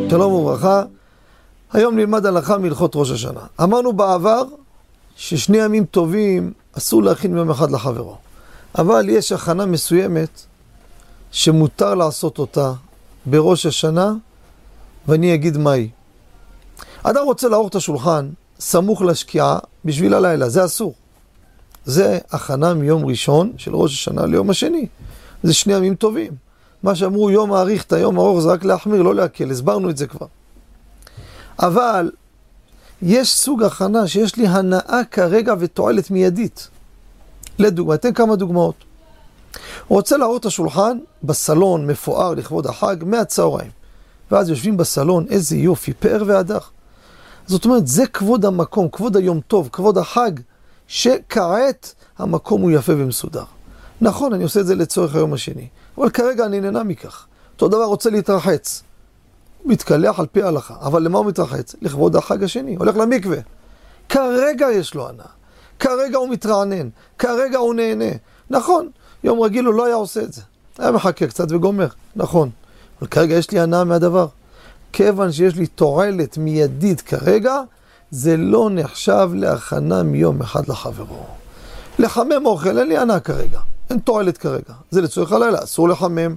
שלום וברכה. היום נלמד הלכה מהלכות ראש השנה. אמרנו בעבר ששני ימים טובים אסור להכין יום אחד לחברו. אבל יש הכנה מסוימת שמותר לעשות אותה בראש השנה, ואני אגיד מהי. אדם רוצה לערוך את השולחן סמוך לשקיעה בשביל הלילה, זה אסור. זה הכנה מיום ראשון של ראש השנה ליום השני. זה שני ימים טובים. מה שאמרו יום האריך את היום הארוך זה רק להחמיר, לא להקל, הסברנו את זה כבר. אבל יש סוג הכנה שיש לי הנאה כרגע ותועלת מיידית. לדוגמה, אתן כמה דוגמאות. רוצה לערוך את השולחן בסלון מפואר לכבוד החג מהצהריים. ואז יושבים בסלון, איזה יופי, פאר והדך. זאת אומרת, זה כבוד המקום, כבוד היום טוב, כבוד החג, שכעת המקום הוא יפה ומסודר. נכון, אני עושה את זה לצורך היום השני, אבל כרגע אני נהנה מכך. אותו דבר רוצה להתרחץ. הוא מתקלח על פי ההלכה, אבל למה הוא מתרחץ? לכבוד החג השני, הולך למקווה. כרגע יש לו הנאה, כרגע הוא מתרענן, כרגע הוא נהנה. נכון, יום רגיל הוא לא היה עושה את זה. היה מחכה קצת וגומר, נכון. אבל כרגע יש לי הנאה מהדבר. כיוון שיש לי תועלת מיידית כרגע, זה לא נחשב להכנה מיום אחד לחברו. לחמם אוכל, אין לי הנאה כרגע. אין תועלת כרגע. זה לצורך הלילה, אסור לחמם.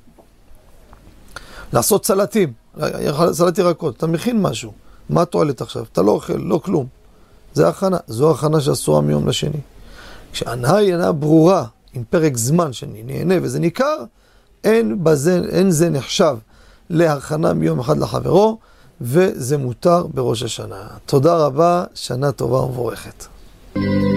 לעשות סלטים, סלט ירקות, אתה מכין משהו. מה התועלת עכשיו? אתה לא אוכל, לא כלום. זה הכנה. זו הכנה שאסורה מיום לשני. כשהנאה היא הנאה ברורה, עם פרק זמן שאני נהנה וזה ניכר, אין זה נחשב להכנה מיום אחד לחברו, וזה מותר בראש השנה. תודה רבה, שנה טובה ומבורכת.